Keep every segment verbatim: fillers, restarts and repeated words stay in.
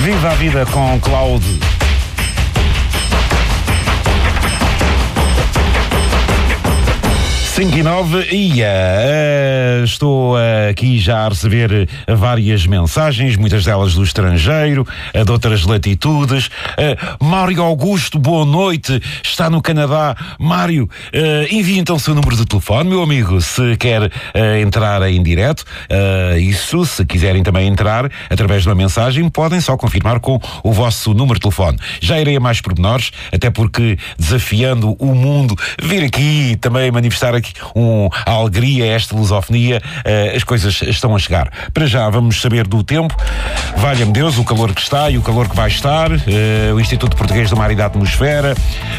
Viva a vida com Cloud. cinco e nove, e uh, estou uh, aqui já a receber várias mensagens, muitas delas do estrangeiro, uh, de outras latitudes. Uh, Mário Augusto, boa noite, está no Canadá. Mário, uh, envie então o seu número de telefone, meu amigo, se quer uh, entrar em direto. Uh, isso, se quiserem também entrar através de uma mensagem, podem só confirmar com o vosso número de telefone. Já irei a mais pormenores, até porque desafiando o mundo, vir aqui também manifestar aqui Um, a alegria, esta lusofonia, uh, as coisas estão a chegar. Para já vamos saber do tempo. Valha-me Deus, o calor que está e o calor que vai estar. Uh, o Instituto Português do Mar e da Atmosfera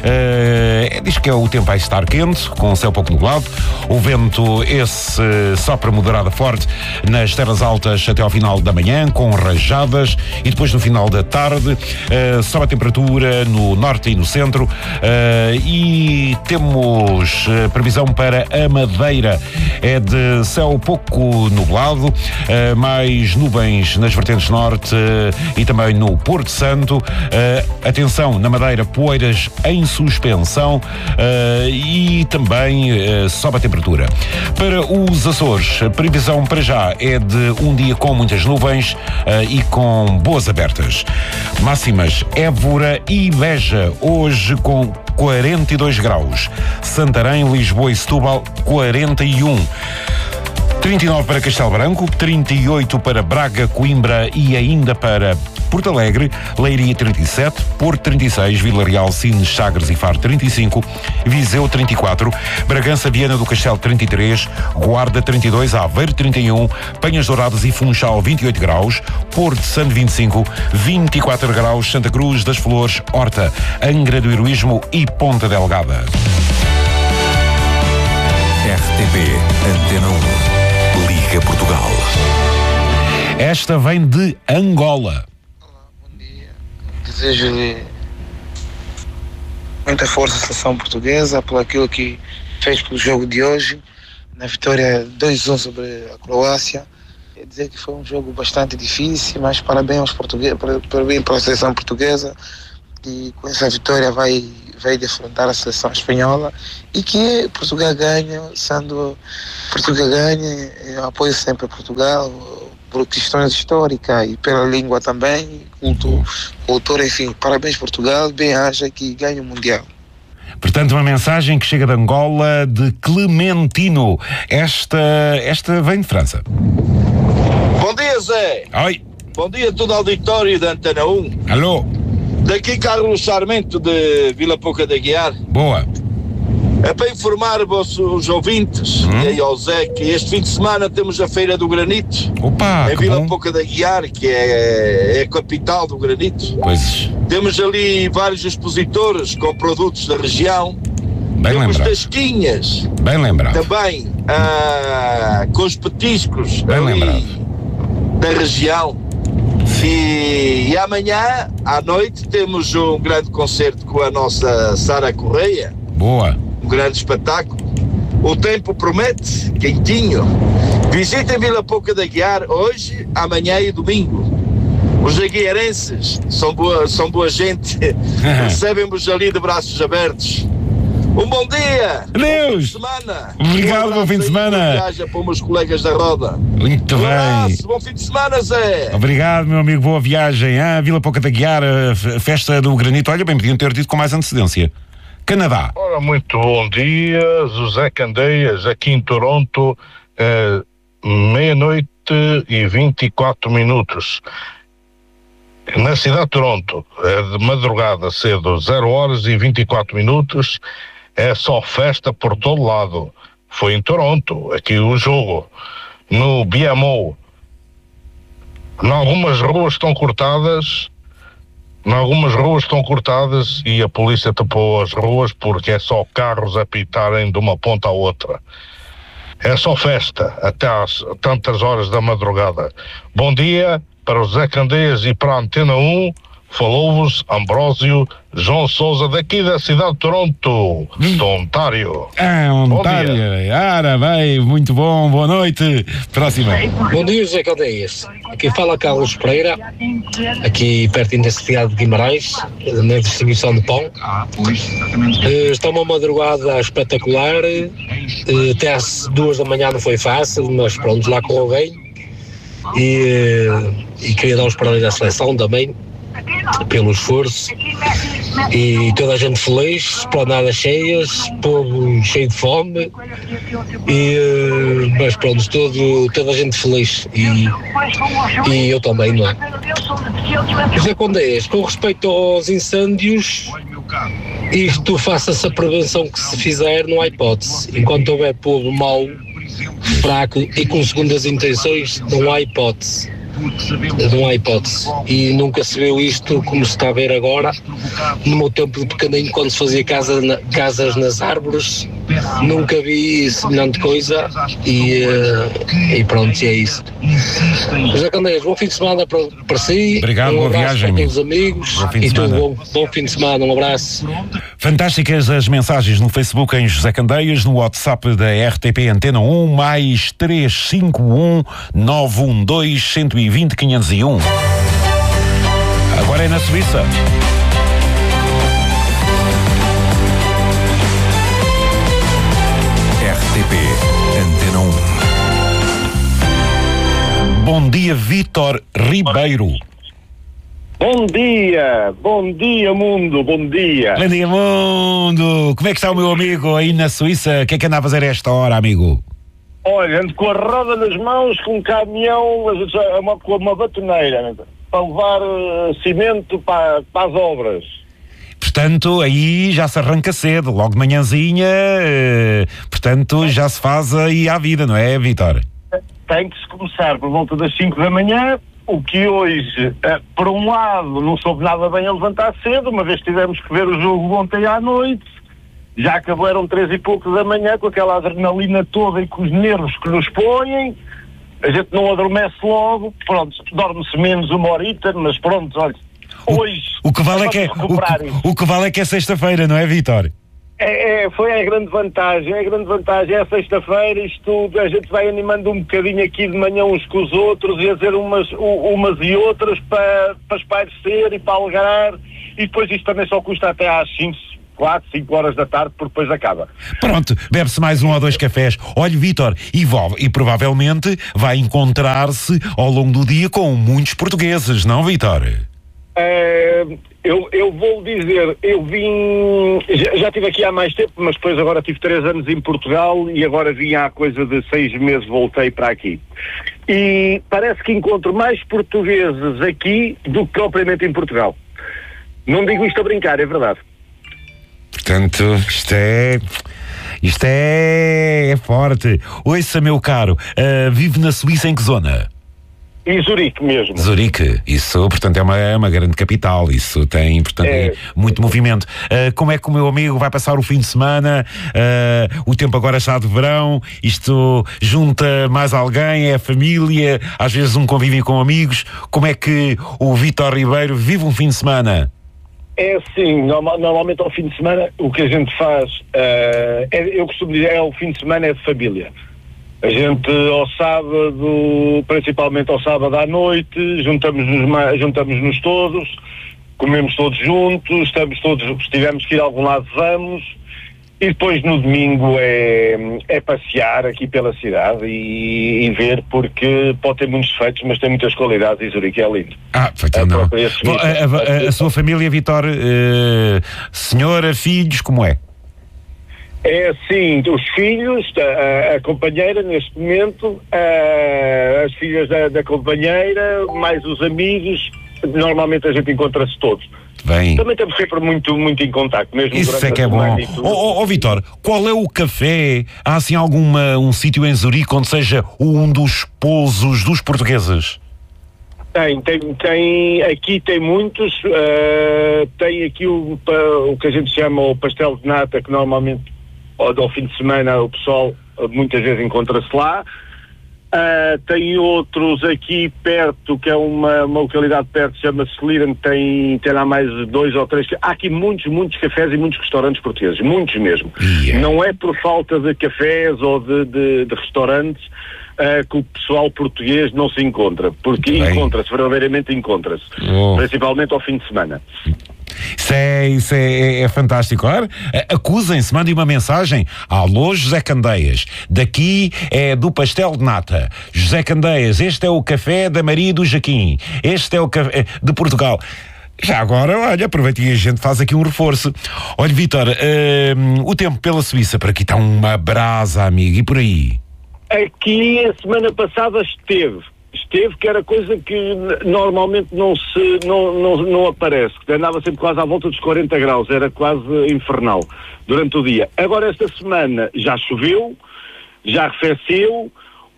uh, diz que é o tempo vai estar quente, com o céu pouco nublado. O vento, esse uh, sopra moderado a forte nas terras altas até ao final da manhã, com rajadas, e depois no final da tarde uh, sobe a temperatura no norte e no centro, uh, e temos uh, previsão para a Madeira. É de céu pouco nublado, uh, mais nuvens nas vertentes norte uh, e também no Porto Santo. Uh, atenção, na Madeira, poeiras em suspensão uh, e também uh, sobe a temperatura. Para os Açores, a previsão para já é de um dia com muitas nuvens uh, e com boas abertas. Máximas: Évora e Beja, hoje com quarenta e dois graus. Santarém, Lisboa e Setúbal, quarenta e um. trinta e nove para Castelo Branco, trinta e oito para Braga, Coimbra e ainda para Porto Alegre, Leiria trinta e sete, Porto trinta e seis, Vila Real, Sines, Sagres e Faro trinta e cinco, Viseu trinta e quatro, Bragança, Viana do Castelo trinta e três, Guarda trinta e dois, Aveiro trinta e um, Penhas Douradas e Funchal vinte e oito graus, Porto Santo vinte e cinco, vinte e quatro graus, Santa Cruz das Flores, Horta, Angra do Heroísmo e Ponta Delgada. R T P Antena um, Liga Portugal. Esta vem de Angola. Olá, bom dia. Desejo-lhe muita força à seleção portuguesa por aquilo que fez pelo jogo de hoje, na vitória dois a um sobre a Croácia. Quer dizer que foi um jogo bastante difícil, mas parabéns aos portugueses, parabéns para a seleção portuguesa, que com essa vitória vai, vai defrontar a seleção espanhola, e que Portugal ganha, sendo Portugal ganha, eu apoio sempre a Portugal, por questões históricas e pela língua também, cultura, cultura, enfim. Parabéns Portugal, bem-aja que ganha o Mundial. Portanto, uma mensagem que chega de Angola, de Clementino. Esta, esta vem de França. Bom dia, Zé. Oi. Bom dia a todo o auditório da Antena um. Alô. Daqui Carlos Sarmento, de Vila Pouca de Aguiar. Boa. É para informar os, os ouvintes, hum. e aí ao Zé, que este fim de semana temos a Feira do Granito. Opa, em Vila Pouca de Aguiar, que é, é a capital do granito. Pois. Temos ali vários expositores com produtos da região. Bem temos lembrado. tasquinhas. Bem lembrado. Também ah, com os petiscos Bem ali lembrado. da região. E, e amanhã à noite temos um grande concerto com a nossa Sara Correia. Boa. Um grande espetáculo. O tempo promete, quentinho. Visitem Vila Pouca de Aguiar hoje, amanhã e domingo. Os aguiarenses são boa, são boa gente. Recebem-vos ali de braços abertos. Um bom dia! Adeus! Bom fim de semana! Obrigado, um bom fim de semana! Viaja para os meus colegas da roda. Muito um bem! Abraço, bom fim de semana, Zé! Obrigado, meu amigo, boa viagem. Ah, Vila Pouca de Aguiar, a festa do Granito. Olha, bem, podiam ter dito com mais antecedência. Canadá. Ora, muito bom dia, José Candeias, aqui em Toronto, eh, meia-noite e vinte e quatro minutos. Na cidade de Toronto, é de madrugada cedo, zero horas e vinte e quatro minutos, é só festa por todo lado. Foi em Toronto, aqui o jogo, no B M O. Em algumas ruas estão cortadas, em algumas ruas estão cortadas e a polícia tapou as ruas porque é só carros a pitarem de uma ponta à outra. É só festa até às tantas horas da madrugada. Bom dia para o Zé Candeias e para a Antena um, falou-vos Ambrósio João Sousa, daqui da cidade de Toronto, do Ontário. Ah, Ontário. Ora bem, muito bom, boa noite. Próxima. Bom dia, José Caldeias. Aqui fala Carlos Pereira, aqui perto da cidade de Guimarães, na distribuição de pão. Uh, está uma madrugada espetacular, uh, até às duas da manhã não foi fácil, mas pronto, lá correu bem. E, e queria dar os parabéns à seleção também pelo esforço e toda a gente feliz, esplanadas cheias, povo cheio de fome e, mas pronto, todo, toda a gente feliz e, e eu também, não é? José Condeias, com respeito aos incêndios, isto faça-se a prevenção que se fizer, não há hipótese. Enquanto houver povo mau, fraco e com segundas intenções, não há hipótese. Não há hipótese. E nunca se viu isto como se está a ver agora. No meu tempo de pequenino, quando se fazia casa na, casas nas árvores, nunca vi semelhante coisa e, uh, e pronto, e é isso. José Candeias, bom fim de semana para, para si. Obrigado, um boa abraço viagem, para todos os amigos e tudo bom. Bom fim de semana, um abraço. Fantásticas as mensagens no Facebook em José Candeias, no WhatsApp da R T P Antena um, mais três cinco um nove um dois um dois zero cinco zero um. Agora é na Suíça. R T P Antena um. Bom dia, Vítor Ribeiro. Bom dia, bom dia mundo, bom dia. Bom dia, mundo. Como é que está o meu amigo aí na Suíça? O que é que anda a fazer a esta hora, amigo? Olha, ando com a roda nas mãos, com um caminhão, uma, com uma batoneira, para levar uh, cimento para, para as obras. Portanto, aí já se arranca cedo, logo de manhãzinha, eh, portanto, já se faz aí à vida, não é, Vítor? Tem que se começar por volta das cinco da manhã, o que hoje, uh, por um lado, não soube nada bem a levantar cedo, uma vez tivemos que ver o jogo ontem à noite, já acabaram três e pouco da manhã, com aquela adrenalina toda e com os nervos que nos põem, a gente não adormece logo, pronto, dorme-se menos uma horita, mas pronto, olha, hoje... O, o que vale é que é, o, que, o que vale é que é sexta-feira, não é, Vítor? É, é, foi a grande vantagem, é a grande vantagem, é a sexta-feira, isto a gente vai animando um bocadinho aqui de manhã uns com os outros e a dizer umas, umas e outras para, para espairecer e para alegrar, e depois isto também só custa até às cinco, quatro, cinco horas da tarde, porque depois acaba. Pronto, bebe-se mais um ou dois cafés. Olha, Vítor, e, e provavelmente vai encontrar-se ao longo do dia com muitos portugueses, não, Vítor? Uh, eu, eu vou dizer, eu vim, já, já estive aqui há mais tempo, mas depois agora tive três anos em Portugal e agora vim há coisa de seis meses, voltei para aqui. E parece que encontro mais portugueses aqui do que propriamente em Portugal. Não digo isto a brincar, é verdade. Portanto, isto é... Isto é, é forte. Ouça, meu caro, uh, vive na Suíça em que zona? Em Zurique mesmo. Zurique, isso, portanto, é uma, é uma grande capital, isso tem, portanto, é... muito movimento. Uh, como é que o meu amigo vai passar o fim de semana? Uh, o tempo agora está de verão, isto junta mais alguém, é a família, às vezes um convívio com amigos. Como é que o Vítor Ribeiro vive um fim de semana? É assim, normal, normalmente ao fim de semana o que a gente faz, uh, é, eu costumo dizer, é o fim de semana é de família. A gente ao sábado, principalmente ao sábado à noite, juntamos-nos, juntamos-nos todos, comemos todos juntos, estamos todos, se tivermos que ir a algum lado vamos, e depois no domingo é, é passear aqui pela cidade e, e ver, porque pode ter muitos defeitos, mas tem muitas qualidades e Zurique é lindo. Ah, feito não. Bom, a, a, a, a sua família, Vítor, uh, senhora, filhos, como é? É assim, os filhos, a, a companheira neste momento, a, as filhas da, da companheira, mais os amigos, normalmente a gente encontra-se todos. Bem. Também estamos sempre muito, muito em contacto, mesmo isso durante é que a é bom. Ó oh, oh, Vítor, qual é o café? Há assim alguma, um sítio em Zurique onde seja um dos pousos dos portugueses? Tem, tem, tem, aqui tem muitos, uh, tem aqui o, o que a gente chama o pastel de nata, que normalmente ao, ao fim de semana o pessoal muitas vezes encontra-se lá. Uh, tem outros aqui perto, que é uma, uma localidade perto, chama-se Liran, tem, tem lá mais dois ou três. Há aqui muitos, muitos cafés e muitos restaurantes portugueses, muitos mesmo. Yeah. Não é por falta de cafés ou de, de, de restaurantes uh, que o pessoal português não se encontra, porque encontra-se, verdadeiramente encontra-se, oh. principalmente ao fim de semana. Isso é, isso é, é fantástico. Ora, acusem-se, mandem uma mensagem. Alô, José Candeias, daqui é do pastel de nata. José Candeias, este é o café da Maria e do Jaquim, este é o café de Portugal. Já agora, olha, aproveita e a gente faz aqui um reforço. Olha, Vítor, uh, o tempo pela Suíça, por aqui está uma brasa, amigo, e por aí? Aqui a semana passada esteve Esteve, que era coisa que normalmente não se não, não, não aparece, que andava sempre quase à volta dos quarenta graus, era quase infernal durante o dia. Agora esta semana já choveu, já arrefeceu,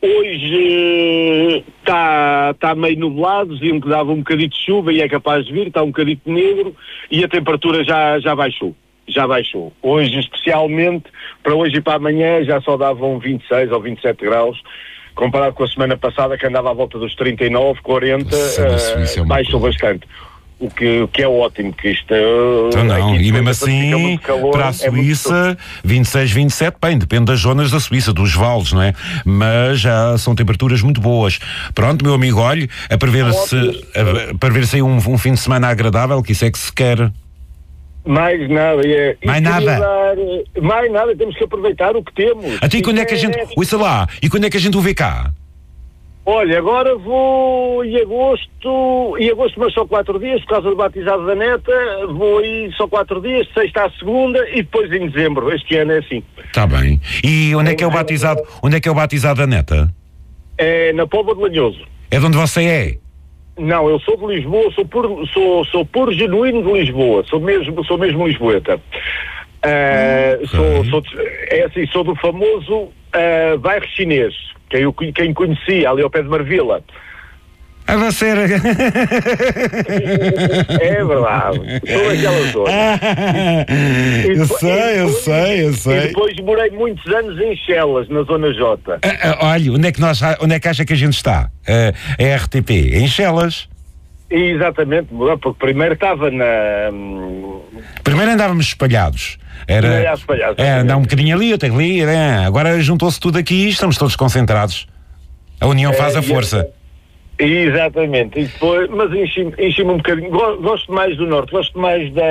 hoje está tá meio nublado, diziam que dava um bocadinho de chuva e é capaz de vir, está um bocadinho negro e a temperatura já, já baixou. Já baixou. Hoje, especialmente, para hoje e para amanhã, já só davam vinte e seis ou vinte e sete graus. Comparado com a semana passada, que andava à volta dos trinta e nove, quarenta, uh, baixou bastante. O que, o que é ótimo, que isto... Então não, e mesmo assim, calor, para a Suíça, é vinte e seis, vinte e sete, bem, depende das zonas da Suíça, dos vales, não é? Mas já são temperaturas muito boas. Pronto, meu amigo, olhe, a prever-se a, para ver se aí um, um fim de semana agradável, que isso é que se quer... Mais nada, é. Mais nada. Dar, mais nada, temos que aproveitar o que temos. Até e quando é que a gente. Ouça lá, e quando é que a gente o vê cá? Olha, agora vou em agosto, em agosto, mas só quatro dias, por causa do batizado da neta, vou aí só quatro dias, sexta à segunda e depois em dezembro. Este ano é assim. Está bem. E onde é que é o batizado? Onde é que é o batizado da neta? É na Póvoa de Lanhoso. É de onde você é? Não, eu sou de Lisboa, sou puro, sou, sou puro genuíno de Lisboa, sou mesmo, sou mesmo lisboeta. Uh, okay. sou, sou, é assim, sou do famoso uh, bairro chinês, quem, eu, quem conhecia ali ao pé de Marvila. A você É verdade, sou daquela zona. Eu depois, sei, eu depois, sei, eu sei. E depois morei muitos anos em Chelas, na Zona J. Uh, uh, olha, onde é, que nós, onde é que acha que a gente está? Uh, a R T P, em Chelas. Exatamente, porque primeiro estava na... Primeiro andávamos espalhados. Era, espalhado, é, andava um bocadinho ali, até ali, era, agora juntou-se tudo aqui e estamos todos concentrados. A união faz é, a força. Exatamente, e depois, mas enchi-me enchi um bocadinho, gosto mais do norte, gosto mais da,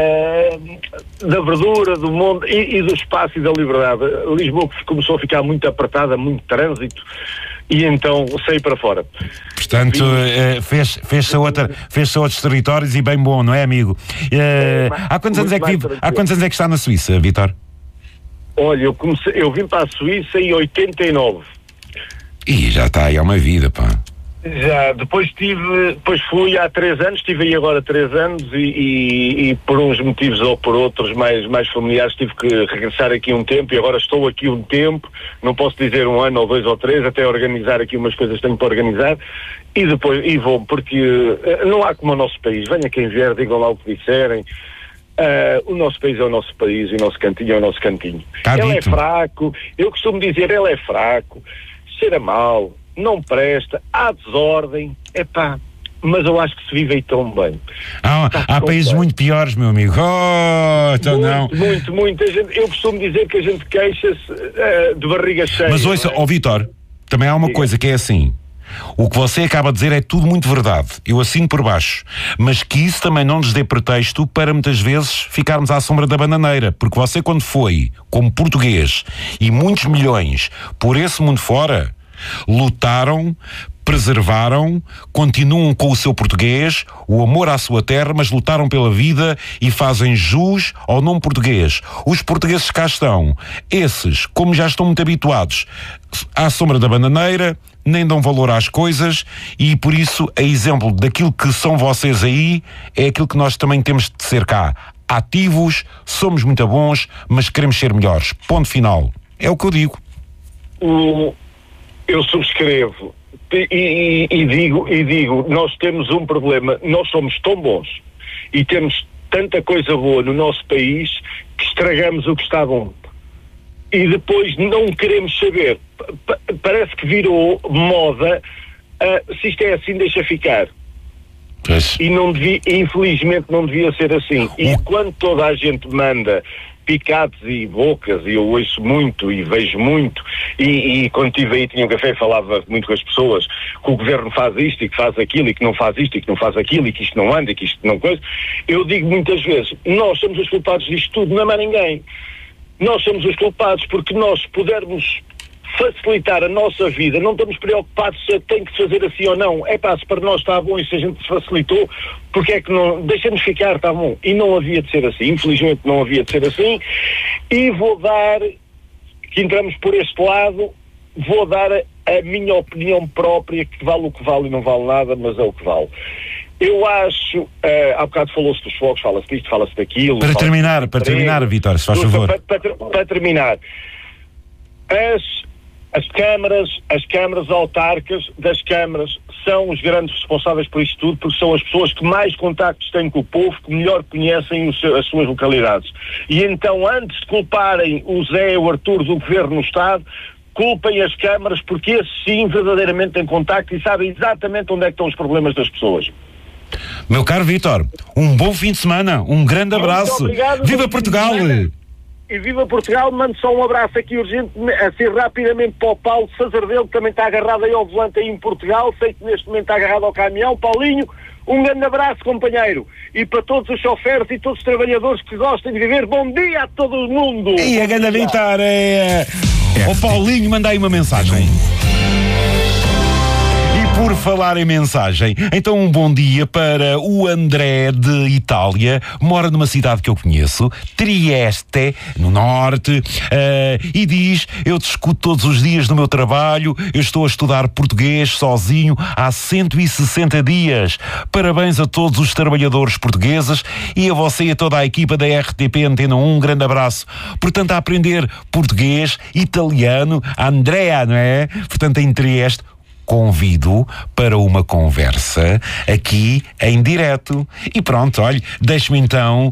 da verdura, do mundo e, e do espaço e da liberdade. Lisboa começou a ficar muito apertada, muito trânsito, e então saí para fora. Portanto, uh, fez, fez-se outra, fez-se outros territórios e bem bom, não é, amigo? Uh, é, há quantos anos é que vive, há quantos anos é que está na Suíça, Vítor? Olha, eu, comecei, eu vim para a Suíça em oitenta e nove. E já está aí há uma vida, pá. Já, depois tive, depois fui há três anos, estive aí agora três anos e, e, e por uns motivos ou por outros mais, mais familiares tive que regressar aqui um tempo e agora estou aqui um tempo, não posso dizer um ano ou dois ou três, até organizar aqui umas coisas que tenho para organizar e depois, e vou, porque não há como o nosso país, venha quem vier, digam lá o que disserem. Uh, o nosso país é o nosso país, o nosso cantinho é o nosso cantinho. Tá ele dito. É fraco, eu costumo dizer, ele é fraco, cheira mal, não presta, há desordem, epá, mas eu acho que se vive aí tão bem. Há, há países bem. Muito piores, meu amigo. Oh, então muito, não. Muito, muito. A gente, eu costumo dizer que a gente queixa-se uh, de barriga cheia. Mas ouça, ó é? oh, Vítor, também há uma Diga. coisa que é assim. O que você acaba de dizer é tudo muito verdade. Eu assino por baixo. Mas que isso também não nos dê pretexto para muitas vezes ficarmos à sombra da bananeira. Porque você quando foi, como português, e muitos milhões por esse mundo fora, lutaram, preservaram, continuam com o seu português, o amor à sua terra, mas lutaram pela vida e fazem jus ao nome português. Os portugueses que cá estão, esses, como já estão muito habituados à sombra da bananeira, nem dão valor às coisas e por isso, a exemplo daquilo que são vocês aí, é aquilo que nós também temos de ser cá. Ativos, somos muito bons, mas queremos ser melhores. Ponto final. É o que eu digo. O... Eu subscrevo e, e, e, digo, e digo, nós temos um problema, nós somos tão bons e temos tanta coisa boa no nosso país que estragamos o que está bom. e depois não queremos saber. P- parece que virou moda, uh, se isto é assim, deixa ficar. Pois. E não devia, infelizmente não devia ser assim. E quando toda a gente manda picados e bocas, e eu ouço muito e vejo muito, e, e quando estive aí tinha um café, falava muito com as pessoas que o governo faz isto e que faz aquilo e que não faz isto e que não faz aquilo e que isto não anda e que isto não coisa, eu digo muitas vezes, nós somos os culpados disto tudo, não é mais ninguém. Nós somos os culpados porque nós pudermos facilitar a nossa vida, não estamos preocupados se tem que se fazer assim ou não. É pá, se para nós está bom e se a gente se facilitou, porque é que não, deixa-nos ficar, está bom. E não havia de ser assim, infelizmente não havia de ser assim, e vou dar, que entramos por este lado, vou dar a, a minha opinião própria, que vale o que vale e não vale nada, mas é o que vale. Eu acho, uh, há bocado falou-se dos fogos, fala-se disto, fala-se daquilo. Para terminar, para terminar, Vítor, se faz favor. Para, para, para terminar, as As câmaras, as câmaras autárquicas das câmaras são os grandes responsáveis por isto tudo, porque são as pessoas que mais contactos têm com o povo, que melhor conhecem o seu, as suas localidades. E então, antes de culparem o Zé e o Artur do Governo no Estado, culpem as câmaras, porque esses sim verdadeiramente têm contacto e sabem exatamente onde é que estão os problemas das pessoas. Meu caro Vítor, um bom fim de semana, um grande abraço. Obrigado, Viva Portugal! E viva Portugal, mando só um abraço aqui urgente, assim rapidamente para o Paulo Sazardelo, que também está agarrado aí ao volante aí em Portugal, sei que neste momento está agarrado ao caminhão. Paulinho, um grande abraço, companheiro, e para todos os choferes e todos os trabalhadores que gostem de viver, bom dia a todo o mundo! E a grande Vítor, é... O Paulinho, manda aí uma mensagem. Por falar em mensagem, então um bom dia para o André de Itália, mora numa cidade que eu conheço, Trieste, no norte, uh, e diz, eu te escuto todos os dias no meu trabalho, eu estou a estudar português sozinho há cento e sessenta dias. Parabéns a todos os trabalhadores portugueses e a você e a toda a equipa da R T P Antena um, um grande abraço. Portanto, a aprender português, italiano, a Andrea, não é? Portanto, em Trieste, convido para uma conversa aqui em direto. E pronto, olha, deixe-me então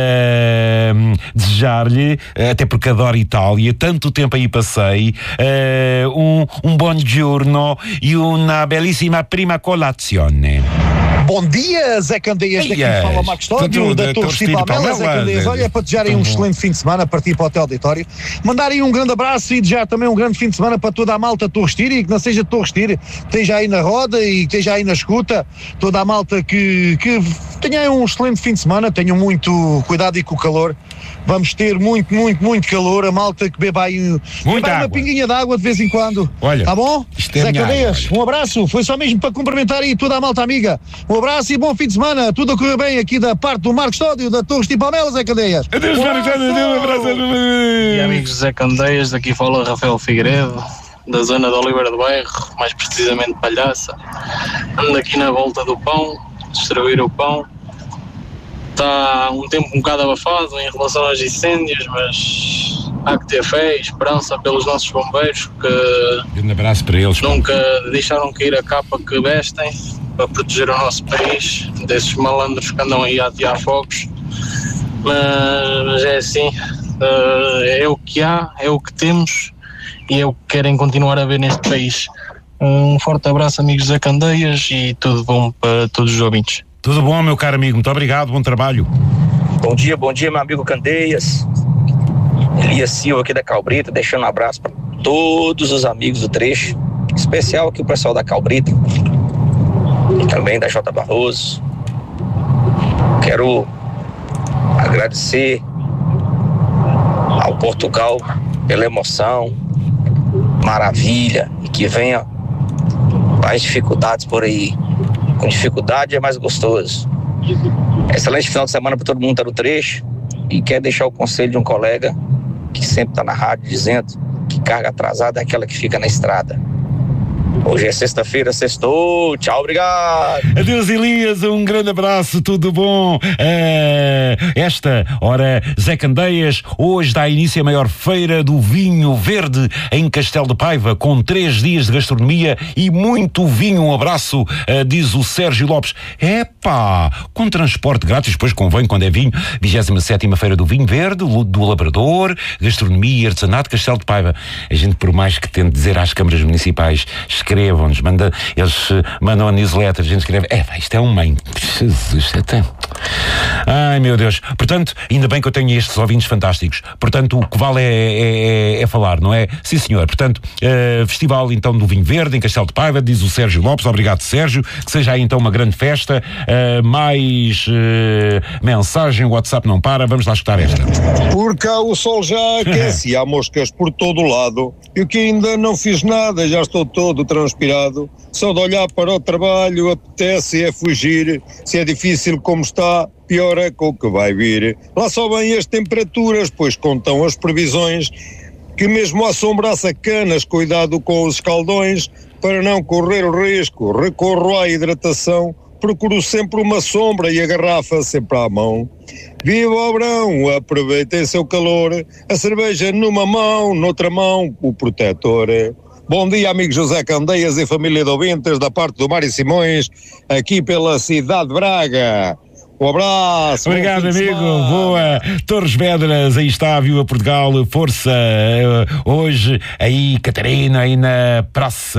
uh, desejar-lhe, até porque adoro Itália, tanto tempo aí passei, uh, um, um buon giorno e uma belíssima prima colazione. Bom dia, Zé Candeias, daqui yes. fala Marcos Tódio, da Torres de Palmela. Zé Candeias, olha, para desejarem um excelente fim de semana, partir para o Hotel Auditório, mandarem um grande abraço e desejar também um grande fim de semana para toda a malta Torres Tira, e que não seja Torres Tira, esteja aí na roda e que esteja aí na escuta, toda a malta que, que tenham um excelente fim de semana, tenham muito cuidado e com o calor. Vamos ter muito, muito, muito calor. A malta que beba aí, beba aí uma pinguinha de água de vez em quando. Olha, tá bom? É Zé Candeias, um abraço. Foi só mesmo para cumprimentar aí toda a malta amiga. Um abraço e bom fim de semana. Tudo a correr bem aqui da parte do Marcos Tódio, da Torres de Palmela, Zé Candeias. Adeus, um abraço. abraço. E amigos Zé Candeias, daqui fala Rafael Figueiredo, da zona de Oliveira do Bairro, mais precisamente Palhaça. Ando aqui na volta do pão, distribuir o pão. Está um tempo um bocado abafado em relação aos incêndios, mas há que ter fé e esperança pelos nossos bombeiros que um abraço para eles, nunca deixaram cair a capa que vestem para proteger o nosso país desses malandros que andam aí a atear fogos. Mas, mas é assim, é o que há, é o que temos e é o que querem continuar a ver neste país. Um forte abraço, amigos da Candeias, e tudo bom para todos os ouvintes. Tudo bom, meu caro amigo, muito obrigado, bom trabalho. Bom dia, bom dia, meu amigo Candeias. Elias Silva aqui da Calbrita, deixando um abraço para todos os amigos do trecho, em especial aqui o pessoal da Calbrita, e também da J Barroso. Quero agradecer ao Portugal pela emoção, maravilha, e que venha mais dificuldades por aí. Com dificuldade é mais gostoso. Excelente final de semana para todo mundo que tá no trecho, e quer deixar o conselho de um colega que sempre está na rádio dizendo que carga atrasada é aquela que fica na estrada. Hoje é sexta-feira, sextou. Tchau, obrigado. Adeus, Elias, um grande abraço, tudo bom? Uh, esta, ora, Zé Candeias, hoje dá início a maior feira do vinho verde em Castelo de Paiva, com três dias de gastronomia e muito vinho. Um abraço, uh, diz o Sérgio Lopes. Epá, com transporte grátis, depois convém quando é vinho. vigésima sétima Feira do Vinho Verde, do Labrador, gastronomia e artesanato, Castelo de Paiva. A gente, por mais que tente dizer às câmaras municipais, escrevam-nos, manda, eles uh, mandam a newsletter, a gente escreve, é, isto é um mãe. Jesus, até... Ai, meu Deus. Portanto, ainda bem que eu tenho estes ouvintes fantásticos. Portanto, o que vale é, é, é falar, não é? Sim, senhor. Portanto, uh, Festival, então, do Vinho Verde, em Castelo de Paiva, diz o Sérgio Lopes. Obrigado, Sérgio. Que seja aí, então, uma grande festa. Uh, mais uh, mensagem, o WhatsApp não para. Vamos lá escutar esta. Por cá o sol já aquece e há moscas por todo o lado. Eu que ainda não fiz nada, já estou todo transpirado. Só de olhar para o trabalho apetece é fugir. Se é difícil como está, pior é com o que vai vir. Lá só vêm as temperaturas, pois contam as previsões, que mesmo à sombra há sacanas, cuidado com os escaldões. Para não correr o risco, recorro à hidratação. Procuro sempre uma sombra e a garrafa sempre à mão. Viva o verão, aproveitem seu calor. A cerveja numa mão, noutra mão o protetor. Bom dia, amigo José Candeias e família de ouvintes da parte do Mário Simões, aqui pela cidade de Braga. Um abraço. Obrigado, amigo. Boa. Torres Vedras, aí está, viva Portugal, força. Hoje, aí, Catarina, aí na Praça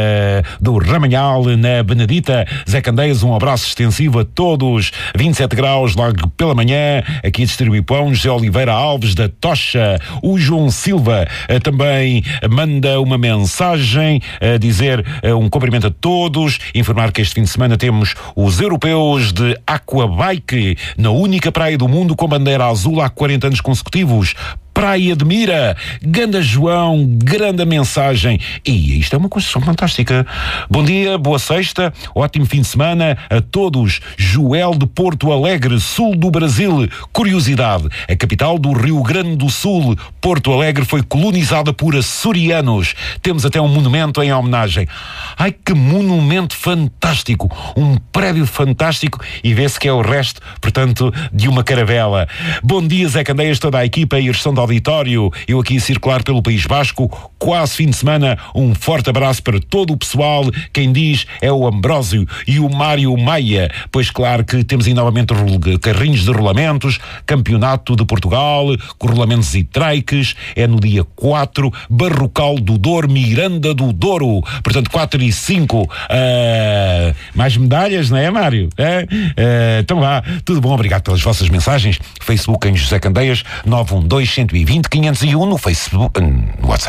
do Ramanhal, na Benedita. Zé Candeias, um abraço extensivo a todos. vinte e sete graus logo pela manhã, aqui a distribuir pão. José Oliveira Alves, da Tocha. O João Silva também manda uma mensagem a dizer um cumprimento a todos, informar que este fim de semana temos os europeus de Aquabike, na única praia do mundo com bandeira azul há quarenta anos consecutivos. Praia de Mira, Ganda João, grande mensagem. E isto é uma construção fantástica. Bom dia, boa sexta, ótimo fim de semana a todos. Joel de Porto Alegre, sul do Brasil. Curiosidade, a capital do Rio Grande do Sul, Porto Alegre, foi colonizada por açorianos. Temos até um monumento em homenagem. Ai, que monumento fantástico. Um prédio fantástico e vê-se que é o resto, portanto, de uma caravela. Bom dia, Zé Candeias, toda a equipa e a gestão da auditório, eu aqui a circular pelo País Basco, quase fim de semana, um forte abraço para todo o pessoal. Quem diz é o Ambrósio e o Mário Maia, pois claro que temos aí novamente carrinhos de rolamentos, Campeonato de Portugal, com rolamentos e traiques, é no dia quatro, Barrocal do Douro, Miranda do Douro, portanto quatro e cinco, uh, mais medalhas, não é, Mário? É? Uh, então vá, tudo bom, obrigado pelas vossas mensagens. Facebook em José Candeias, nove um dois, cento e vinte, quinhentos e um no Facebook, no WhatsApp.